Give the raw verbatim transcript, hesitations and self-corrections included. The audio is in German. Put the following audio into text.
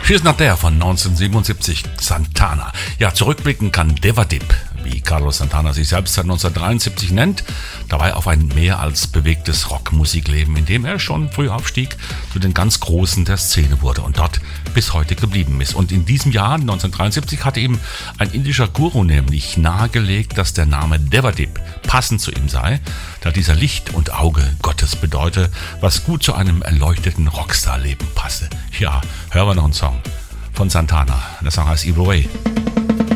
She's Not There von neunzehnhundertsiebenundsiebzig, Santana. Ja, zurückblicken kann Devadip, wie Carlos Santana sich selbst seit neunzehnhundertdreiundsiebzig nennt, dabei auf ein mehr als bewegtes Rockmusikleben, in dem er schon früh aufstieg, zu den ganz Großen der Szene wurde und dort bis heute geblieben ist. Und in diesem Jahr, neunzehnhundertdreiundsiebzig, hatte ihm ein indischer Guru nämlich nahegelegt, dass der Name Devadip passend zu ihm sei, da dieser Licht und Auge Gottes bedeute, was gut zu einem erleuchteten Rockstar-Leben passe. Ja, hören wir noch einen Song von Santana. Der Song heißt Evil Way.